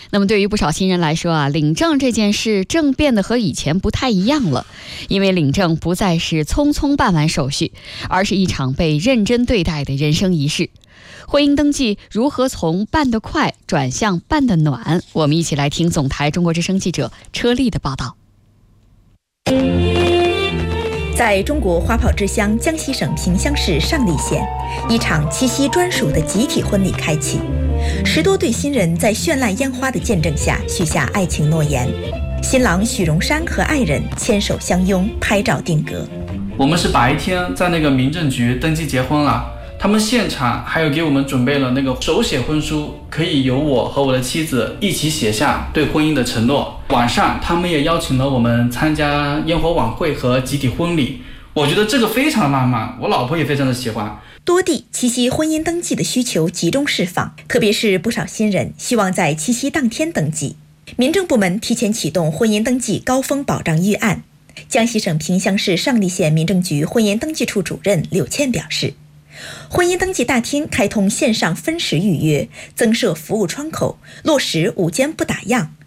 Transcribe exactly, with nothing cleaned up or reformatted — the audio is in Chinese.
那么对于不少新人来说啊，领证这件事正变得和以前不太一样了，因为领证不再是匆匆办完手续，而是一场被认真对待的人生仪式。婚姻登记如何从办得快转向办得暖？我们一起来听总台中国之声记者车丽的报道。 在中国花炮之乡江西省萍乡市上栗县，一场七夕专属的集体婚礼开启。十多对新人在绚烂烟花的见证下许下爱情诺言。新郎许荣山和爱人牵手相拥，拍照定格。 我们是白天在那个民政局登记结婚了，他们现场还有给我们准备了那个手写婚书，可以由我和我的妻子一起写下对婚姻的承诺。晚上他们也邀请了我们参加烟火晚会和集体婚礼，我觉得这个非常浪漫，我老婆也非常的喜欢。 多地七夕婚姻登记的需求集中释放，特别是不少新人希望在七夕当天登记。民政部门提前启动婚姻登记高峰保障预案。江西省萍乡市上栗县民政局婚姻登记处主任柳倩表示，婚姻登记大厅开通线上分时预约，增设服务窗口，落实午间不打烊，